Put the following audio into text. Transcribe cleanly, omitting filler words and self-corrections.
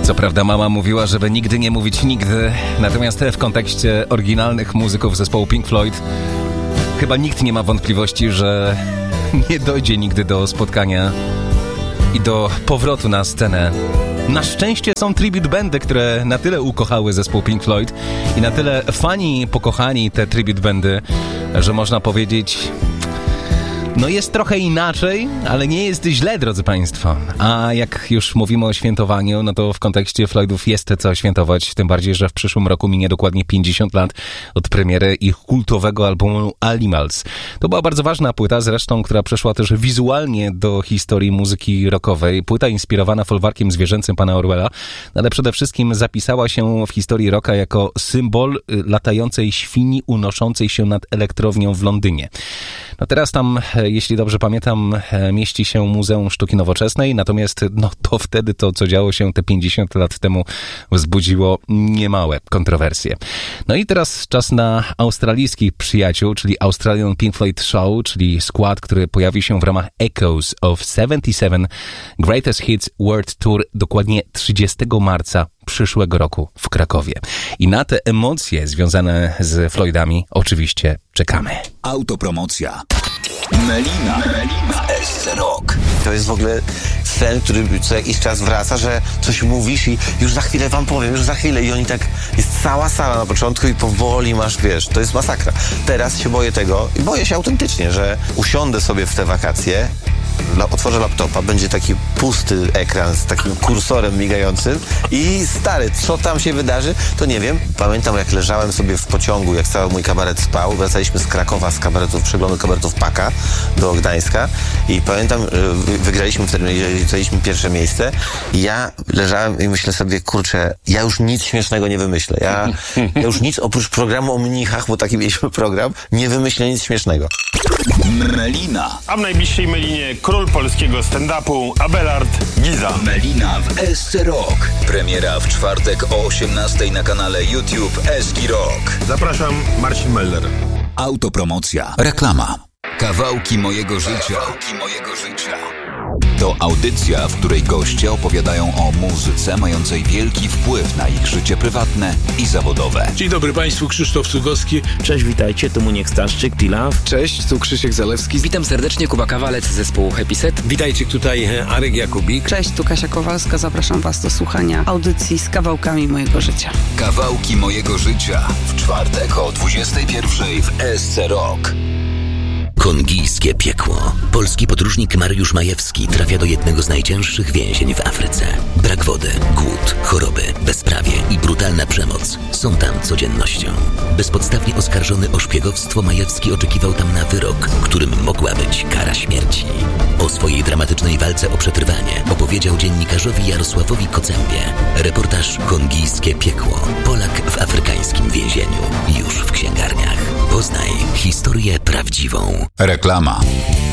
Co prawda mama mówiła, żeby nigdy nie mówić nigdy, natomiast w kontekście oryginalnych muzyków zespołu Pink Floyd chyba nikt nie ma wątpliwości, że nie dojdzie nigdy do spotkania i do powrotu na scenę. Na szczęście są tribute bandy, które na tyle ukochały zespół Pink Floyd i na tyle fani pokochani te tribute bandy, że można powiedzieć... No jest trochę inaczej, ale nie jest źle, drodzy Państwo. A jak już mówimy o świętowaniu, no to w kontekście Floydów jest co świętować, tym bardziej, że w przyszłym roku minie dokładnie 50 lat od premiery ich kultowego albumu Animals. To była bardzo ważna płyta, zresztą, która przeszła też wizualnie do historii muzyki rockowej. Płyta inspirowana folwarkiem zwierzęcym pana Orwella, ale przede wszystkim zapisała się w historii rocka jako symbol latającej świni unoszącej się nad elektrownią w Londynie. No teraz tam, jeśli dobrze pamiętam, mieści się Muzeum Sztuki Nowoczesnej, natomiast no to wtedy to, co działo się te 50 lat temu, wzbudziło niemałe kontrowersje. No i teraz czas na australijskich przyjaciół, czyli Australian Pink Floyd Show, czyli skład, który pojawi się w ramach Echoes of 77 Greatest Hits World Tour dokładnie 30 marca przyszłego roku w Krakowie. I na te emocje związane z Floydami oczywiście czekamy. Autopromocja. Melina SC Rock. To jest w ogóle sen, który co jakiś czas wraca, że coś mówisz i już za chwilę wam powiem, już za chwilę i oni tak, jest cała sala na początku i powoli masz, wiesz, to jest masakra. Teraz się boję tego i boję się autentycznie, że usiądę sobie w te wakacje, otworzę laptopa, będzie taki pusty ekran z takim kursorem migającym i stary, co tam się wydarzy, to nie wiem. Pamiętam, jak leżałem sobie w pociągu, jak cały mój kabaret spał, wracaliśmy z Krakowa, z kabaretów, przeglądu kabaretów Paka do Gdańska i pamiętam, wygraliśmy wtedy, zajęliśmy pierwsze miejsce i ja leżałem i myślę sobie, kurczę, ja już nic śmiesznego nie wymyślę. Ja już nic oprócz programu o mnichach, bo taki mieliśmy program, nie wymyślę nic śmiesznego. Melina. A w najbliższej Melinie król polskiego stand-upu Abelard Giza. Melina w SC Rock. Premiera w czwartek o 18 na kanale YouTube SG Rock. Zapraszam, Marcin Meller. Autopromocja. Reklama. Kawałki mojego życia. To audycja, w której goście opowiadają o muzyce mającej wielki wpływ na ich życie prywatne i zawodowe. Dzień dobry Państwu, Krzysztof Cugowski. Cześć, witajcie, tu Muniek Staszczyk, T-Love. Cześć, tu Krzysiek Zalewski. Witam serdecznie, Kuba Kawalec z zespołu Happy Set. Witajcie, tutaj Arek Jakubik. Cześć, tu Kasia Kowalska, zapraszam Was do słuchania audycji z kawałkami mojego życia. Kawałki mojego życia. W czwartek o 21 w SC Rock. Kongijskie piekło. Polski podróżnik Mariusz Majewski trafia do jednego z najcięższych więzień w Afryce. Brak wody, głód, choroby, bezprawie i brutalna przemoc są tam codziennością. Bezpodstawnie oskarżony o szpiegowstwo, Majewski oczekiwał tam na wyrok, którym mogła być kara śmierci. O swojej dramatycznej walce o przetrwanie opowiedział dziennikarzowi Jarosławowi Kocębie. Reportaż Kongijskie piekło. Polak w afrykańskim więzieniu. Już w księgarniach. Poznaj historię prawdziwą. Reklama.